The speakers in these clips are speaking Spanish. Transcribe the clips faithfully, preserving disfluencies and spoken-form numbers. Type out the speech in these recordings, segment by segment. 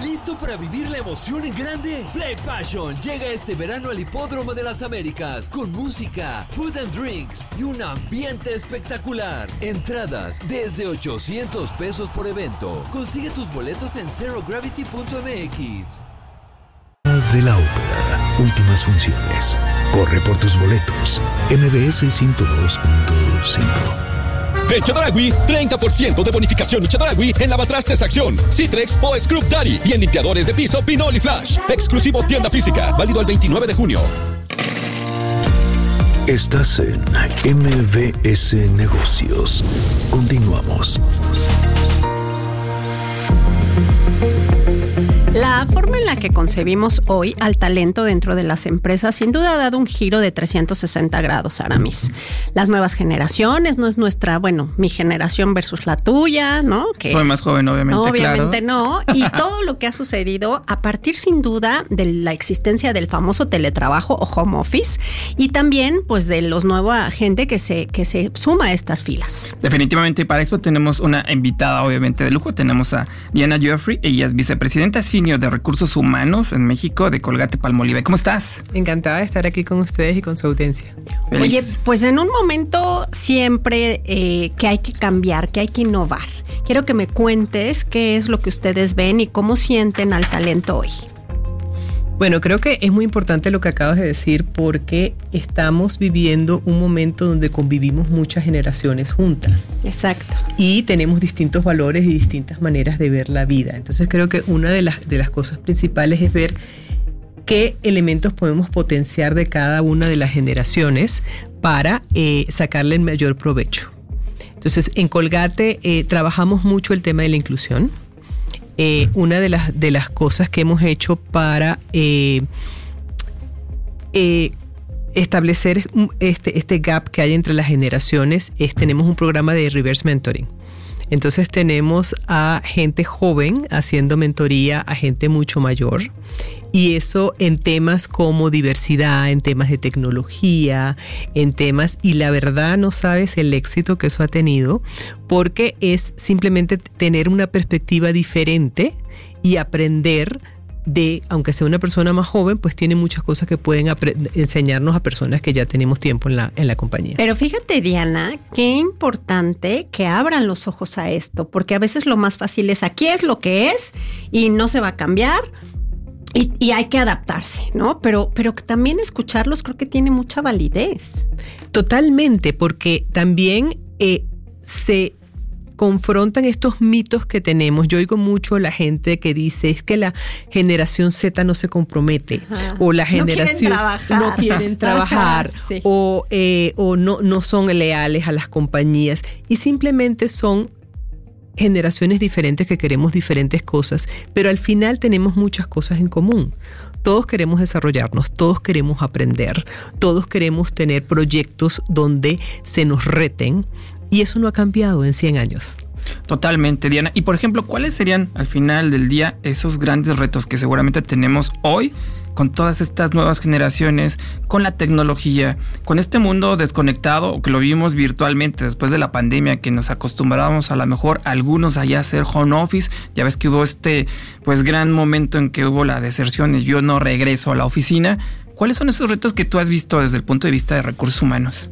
¿Listo para vivir la emoción en grande? Play Passion llega este verano al Hipódromo de las Américas con música, food and drinks y un ambiente espectacular. Entradas desde ochocientos pesos por evento. Consigue tus boletos en zero gravity punto m x. De la ópera, últimas funciones. Corre por tus boletos. M B S ciento dos punto cinco. En Chedraui, treinta por ciento de bonificación Chedraui en lavatrastes Acción, Citrex o Scrub Daddy y en limpiadores de piso Pinol y Flash. Exclusivo tienda física, válido el veintinueve de junio. Estás en M B S Negocios. Continuamos. La forma en la que concebimos hoy al talento dentro de las empresas sin duda ha dado un giro de trescientos sesenta grados, Aramis. Las nuevas generaciones, no es nuestra, bueno, mi generación versus la tuya, ¿no? Que soy más joven, obviamente, no, obviamente claro. no. Y todo lo que ha sucedido a partir, sin duda, de la existencia del famoso teletrabajo o home office y también, pues, de los nueva gente que se, que se suma a estas filas. Definitivamente, para eso tenemos una invitada, obviamente, de lujo. Tenemos a Diana Geoffrey, ella es vicepresidenta senior de Recursos Humanos en México de Colgate-Palmolive. ¿Cómo estás? Encantada de estar aquí con ustedes y con su audiencia. Feliz. Oye, pues en un momento siempre eh, que hay que cambiar, que hay que innovar. Quiero que me cuentes qué es lo que ustedes ven y cómo sienten al talento hoy. Bueno, creo que es muy importante lo que acabas de decir porque estamos viviendo un momento donde convivimos muchas generaciones juntas. Exacto. Y tenemos distintos valores y distintas maneras de ver la vida. Entonces creo que una de las, de las cosas principales es ver qué elementos podemos potenciar de cada una de las generaciones para eh, sacarle el mayor provecho. Entonces en Colgate eh, trabajamos mucho el tema de la inclusión. Eh, una de las, de las cosas que hemos hecho para eh, eh, establecer este, este gap que hay entre las generaciones es tenemos un programa de reverse mentoring. Entonces tenemos a gente joven haciendo mentoría a gente mucho mayor y eso en temas como diversidad, en temas de tecnología, en temas y la verdad no sabes el éxito que eso ha tenido porque es simplemente tener una perspectiva diferente y aprender de, aunque sea una persona más joven, pues tiene muchas cosas que pueden apre- enseñarnos a personas que ya tenemos tiempo en la, en la compañía. Pero fíjate, Diana, qué importante que abran los ojos a esto, porque a veces lo más fácil es aquí es lo que es y no se va a cambiar y, y hay que adaptarse, ¿no? Pero, pero también escucharlos creo que tiene mucha validez. Totalmente, porque también eh, se confrontan estos mitos que tenemos. Yo oigo mucho la gente que dice es que la generación Z no se compromete. Ajá. O la generación no quieren trabajar, no quieren trabajar Ajá, sí. o, eh, o no, no son leales a las compañías y simplemente son generaciones diferentes que queremos diferentes cosas, pero al final tenemos muchas cosas en común. Todos queremos desarrollarnos, todos queremos aprender, todos queremos tener proyectos donde se nos reten y eso no ha cambiado en cien años. Totalmente, Diana. Y por ejemplo, ¿cuáles serían al final del día esos grandes retos que seguramente tenemos hoy con todas estas nuevas generaciones, con la tecnología, con este mundo desconectado que lo vimos virtualmente después de la pandemia, que nos acostumbrábamos a lo mejor algunos allá a hacer home office? Ya ves que hubo este pues gran momento en que hubo la deserción y yo no regreso a la oficina. ¿Cuáles son esos retos que tú has visto desde el punto de vista de recursos humanos?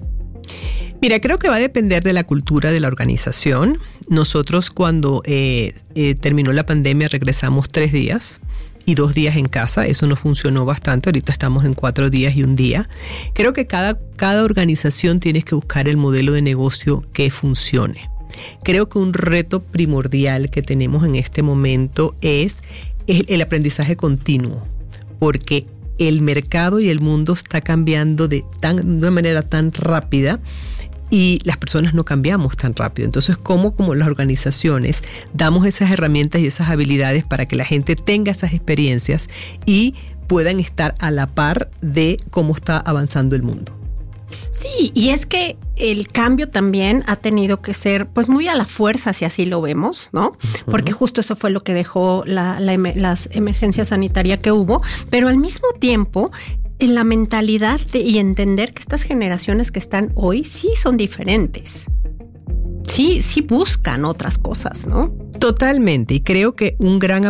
Mira, creo que va a depender de la cultura de la organización. Nosotros cuando eh, eh, terminó la pandemia regresamos tres días y dos días en casa. Eso nos funcionó bastante. Ahorita estamos en cuatro días y un día. Creo que cada, cada organización tiene que buscar el modelo de negocio que funcione. Creo que un reto primordial que tenemos en este momento es el, el aprendizaje continuo, porque el mercado y el mundo está cambiando de, tan, de una manera tan rápida y las personas no cambiamos tan rápido. Entonces, ¿cómo como las organizaciones damos esas herramientas y esas habilidades para que la gente tenga esas experiencias y puedan estar a la par de cómo está avanzando el mundo? Sí, y es que el cambio también ha tenido que ser pues muy a la fuerza, si así lo vemos, ¿no? Porque justo eso fue lo que dejó la, la, las emergencias sanitarias que hubo, pero al mismo tiempo en la mentalidad de, y entender que estas generaciones que están hoy sí son diferentes. Sí, sí buscan otras cosas, ¿no? Totalmente, y creo que un gran